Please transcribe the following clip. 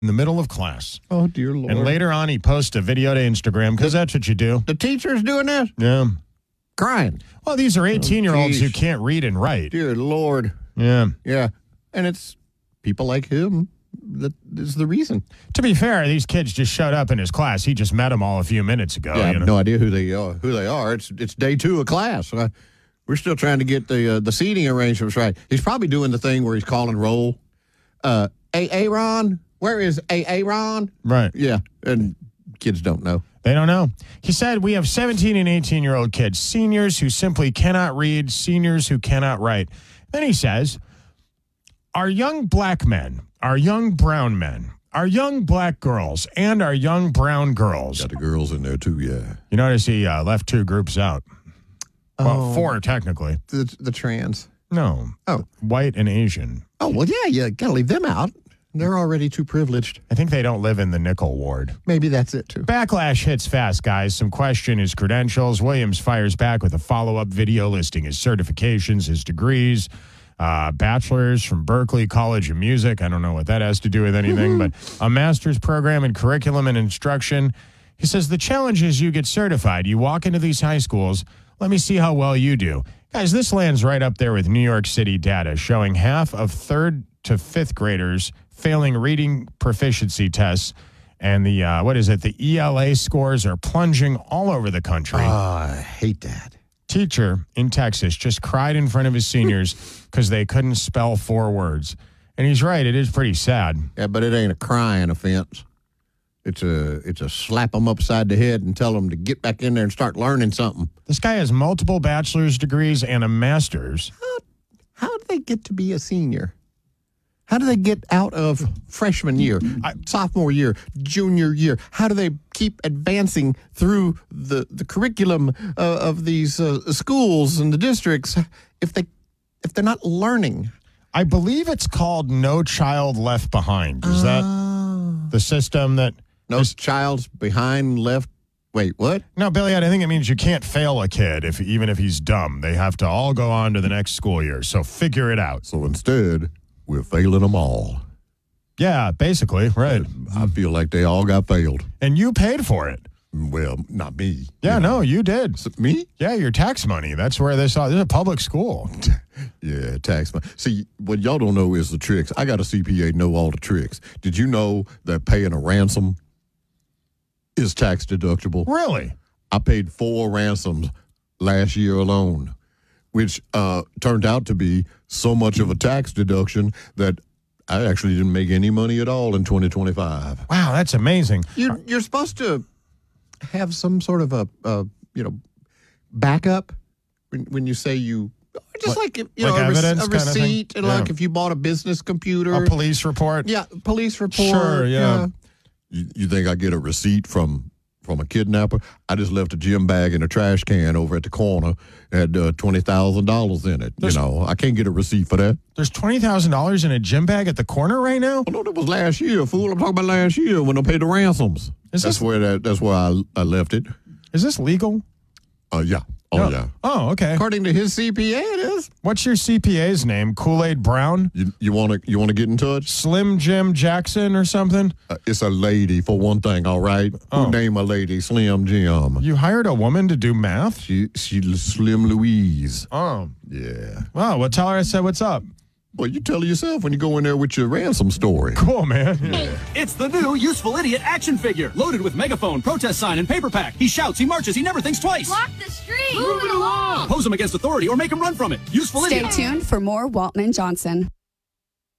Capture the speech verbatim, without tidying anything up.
in the middle of class. Oh, dear Lord. And later on, he posts a video to Instagram because that's what you do. The teacher's doing this? Yeah. Crying. Well, these are eighteen-year-olds Oh, who can't read and write. Dear Lord. Yeah. Yeah. And it's people like him that is the reason. To be fair, these kids just showed up in his class. He just met them all a few minutes ago. Yeah, I you have know? no idea who they are. Who they are. It's it's day two of class. Uh, we're still trying to get the uh, the seating arrangements right. He's probably doing the thing where he's calling roll. Uh, A. Aaron, where is A. Aaron? Right. Yeah, and kids don't know. They don't know. He said, we have seventeen and eighteen-year-old kids, seniors who simply cannot read, seniors who cannot write. Then he says, our young black men, our young brown men, our young black girls, and our young brown girls. Got the girls in there, too, yeah. You notice he uh, left two groups out. Well, Oh. four, technically. The, the trans. No. Oh. White and Asian. Oh, well, yeah, you got to leave them out. They're already too privileged. I think they don't live in the nickel ward. Maybe that's it, too. Backlash hits fast, guys. Some question his credentials. Williams fires back with a follow-up video listing his certifications, his degrees, uh, bachelor's from Berkeley College of Music. I don't know what that has to do with anything, but a master's program in curriculum and instruction. He says the challenge is you get certified. You walk into these high schools. Let me see how well you do. Guys, this lands right up there with New York City data showing half of third to fifth graders failing reading proficiency tests. And the, uh, what is it, the E L A scores are plunging all over the country. Oh, I hate that. Teacher in Texas just cried in front of his seniors because they couldn't spell four words. And he's right, it is pretty sad. Yeah, but it ain't a crying offense. It's a it's a slap them upside the head and tell them to get back in there and start learning something. This guy has multiple bachelor's degrees and a master's. How, how do they get to be a senior? How do they get out of freshman year, I, sophomore year, junior year? How do they keep advancing through the, the curriculum uh, of these uh, schools and the districts if they if they're not learning? I believe it's called No Child Left Behind. Is that the system that... No is, child's behind left. Wait, what? No, Billy, I think it means you can't fail a kid if even if he's dumb. They have to all go on to the next school year. So figure it out. So instead, we're failing them all. Yeah, basically, right. I feel like they all got failed. And you paid for it. Well, not me. Yeah, you know. no, you did. So, me? Yeah, your tax money. That's where they saw. This is a public school. Yeah, tax money. See, what y'all don't know is the tricks. I got a C P A, know all the tricks. Did you know that paying a ransom is tax deductible? Really? I paid four ransoms last year alone, which uh, turned out to be so much of a tax deduction that I actually didn't make any money at all in twenty twenty-five. Wow, that's amazing. You're, you're supposed to have some sort of a, a you know, backup when, when you say you, just Like- like, you like know, a, rec- evidence a kind of thing? receipt, and Yeah. like if you bought a business computer. A police report? Yeah, police report. Sure, yeah. You, you think I get a receipt from from a kidnapper? I just left a gym bag in a trash can over at the corner. It had uh, twenty thousand dollars in it. There's- you know, I can't get a receipt for that. There's twenty thousand dollars in a gym bag at the corner right now? Oh, no, that was last year, fool. I'm talking about last year when I paid the ransoms. Is that's this- where that. That's where I, I left it. Is this legal? Uh, yeah. Oh, No. yeah. Oh, okay. According to his C P A, it is. What's your C P A's name? Kool-Aid Brown? You you want to you want to get in touch? Slim Jim Jackson or something? Uh, it's a lady for one thing. All right. Oh. Who name a lady Slim Jim? You hired a woman to do math? She she Slim Louise. Oh. Yeah. Wow, well, tell her I said what's up. Well, you tell yourself when you go in there with your ransom story. Cool, man. Yeah. It's the new Useful Idiot action figure, loaded with megaphone, protest sign, and paper pack. He shouts, he marches, he never thinks twice. Block the street! Move it along! Oppose him against authority or make him run from it. Useful Stay Idiot. tuned for more Walton and Johnson.